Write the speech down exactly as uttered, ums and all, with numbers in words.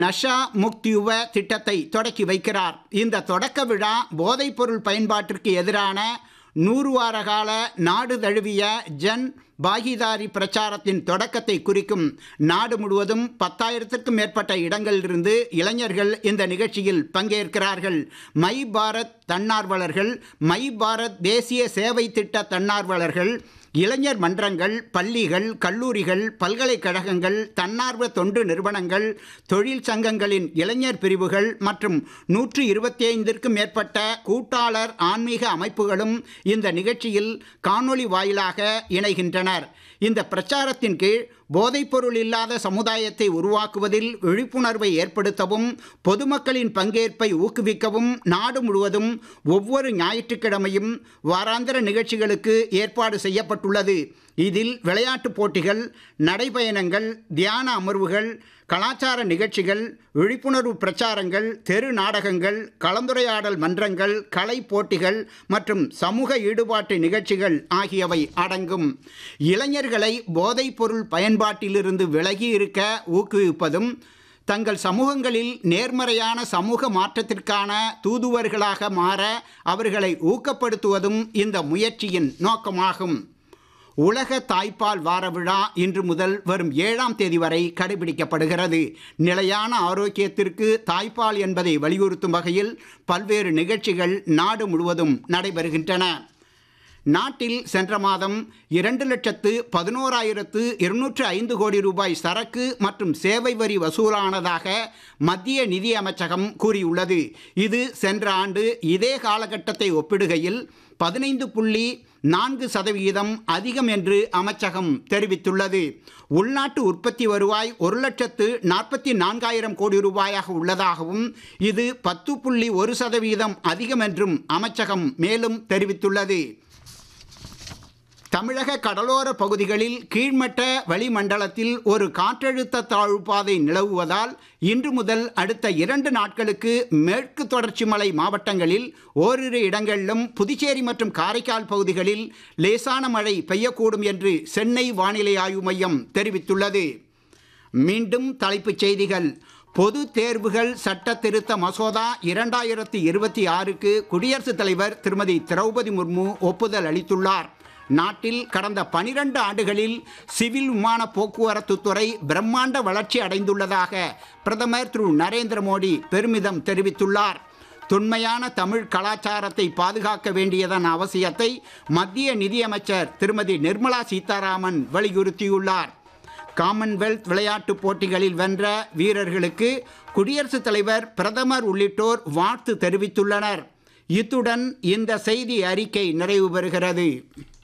நஷா முக்த் யுவ திட்டத்தை தொடக்கி வைக்கிறார். இந்த தொடக்க விழா போதைப்பொருள் பயன்பாட்டிற்கு எதிரான நூறு வார கால நாடு தழுவிய ஜன் பாகிதாரி பிரச்சாரத்தின் தொடக்கத்தை குறிக்கும். நாடு முழுவதும் பத்தாயிரத்திற்கும் மேற்பட்ட இடங்களிலிருந்து இளைஞர்கள் இந்த நிகழ்ச்சியில் பங்கேற்கிறார்கள். மை பாரத் தன்னார்வலர்கள், மை பாரத் தேசிய சேவை திட்ட தன்னார்வலர்கள், இளைஞர் மன்றங்கள், பள்ளிகள், கல்லூரிகள், பல்கலைக்கழகங்கள், தன்னார்வ தொண்டு நிறுவனங்கள், தொழில் சங்கங்களின் இளைஞர் பிரிவுகள் மற்றும் நூற்று இருபத்தி ஐந்திற்கும் மேற்பட்ட கூட்டாளர் ஆன்மீக அமைப்புகளும் இந்த நிகழ்ச்சியில் காணொளி வாயிலாக இணைகின்றனர். இந்த பிரச்சாரத்தின் கீழ் போதைப்பொருள் இல்லாத சமுதாயத்தை உருவாக்குவதில் விழிப்புணர்வை ஏற்படுத்தவும் பொதுமக்களின் பங்கேற்பை ஊக்குவிக்கவும் நாடு முழுவதும் ஒவ்வொரு ஞாயிற்றுக்கிழமையும் வாராந்திர நிகழ்ச்சிகளுக்கு ஏற்பாடு செய்யப்பட்டுள்ளது. இதில் விளையாட்டுப் போட்டிகள், நடைபயணங்கள், தியான அமர்வுகள், கலாச்சார நிகழ்ச்சிகள், விழிப்புணர்வு பிரச்சாரங்கள், தெரு நாடகங்கள், கலந்துரையாடல் மன்றங்கள், கலை போட்டிகள் மற்றும் சமூக ஈடுபாட்டு நிகழ்ச்சிகள் ஆகியவை அடங்கும். இளைஞர்களை போதைப்பொருள் பயன்பாட்டிலிருந்து விலகி இருக்க ஊக்குவிப்பதும் தங்கள் சமூகங்களில் நேர்மறையான சமூக மாற்றத்திற்கான தூதுவர்களாக மாற அவர்களை ஊக்கப்படுத்துவதும் இந்த முயற்சியின் நோக்கமாகும். உலக தாய்ப்பால் வார விழா இன்று முதல் வரும் ஏழாம் தேதி வரை கடைபிடிக்கப்படுகிறது. நிலையான ஆரோக்கியத்திற்கு தாய்ப்பால் என்பதை வலியுறுத்தும் வகையில் பல்வேறு நிகழ்ச்சிகள் நாடு முழுவதும் நடைபெறுகின்றன. நாட்டில் சென்ற மாதம் இரண்டு லட்சத்து பதினோராயிரத்து இருநூற்று ஐந்து கோடி ரூபாய் சரக்கு மற்றும் சேவை வரி வசூலானதாக மத்திய நிதி அமைச்சகம் கூறியுள்ளது. இது சென்ற ஆண்டு இதே காலகட்டத்தை ஒப்பிடுகையில் பதினைந்து புள்ளி நான்கு சதவிகிதம் அதிகம் என்று அமைச்சகம் தெரிவித்துள்ளது. உள்நாட்டு உற்பத்தி வருவாய் ஒரு லட்சத்து நாற்பத்தி நான்காயிரம் கோடி ரூபாயாக உள்ளதாகவும் இது பத்து புள்ளி ஒரு சதவீதம் அதிகம் என்றும் அமைச்சகம் மேலும் தெரிவித்துள்ளது. தமிழக கடலோர பகுதிகளில் கீழ்மட்ட வளிமண்டலத்தில் ஒரு காற்றழுத்த தாழ்வுப்பாதை நிலவுவதால் இன்று முதல் அடுத்த இரண்டு நாட்களுக்கு மேற்கு தொடர்ச்சி மலை மாவட்டங்களில் ஓரிரு இடங்களிலும் புதுச்சேரி மற்றும் காரைக்கால் பகுதிகளில் லேசான மழை பெய்யக்கூடும் என்று சென்னை வானிலை ஆய்வு மையம் தெரிவித்துள்ளது. மீண்டும் தலைப்புச் செய்திகள். பொது தேர்வுகள் சட்ட திருத்த மசோதா இரண்டாயிரத்தி இருபத்தி ஆறுக்கு குடியரசுத் தலைவர் திருமதி திரௌபதி முர்மு ஒப்புதல் அளித்துள்ளார். நாட்டில் கடந்த பனிரெண்டு ஆண்டுகளில் சிவில் விமான போக்குவரத்து துறை பிரம்மாண்ட வளர்ச்சி அடைந்துள்ளதாக பிரதமர் திரு நரேந்திர மோடி பெருமிதம் தெரிவித்துள்ளார். தொன்மையான தமிழ் கலாச்சாரத்தை பாதுகாக்க வேண்டியதன் அவசியத்தை மத்திய நிதியமைச்சர் திருமதி நிர்மலா சீதாராமன் வலியுறுத்தியுள்ளார். காமன்வெல்த் விளையாட்டுப் போட்டிகளில் வென்ற வீரர்களுக்கு குடியரசுத் தலைவர், பிரதமர் உள்ளிட்டோர் வாழ்த்து தெரிவித்துள்ளனர். இத்துடன் இந்த செய்தி அறிக்கை நிறைவு பெறுகிறது.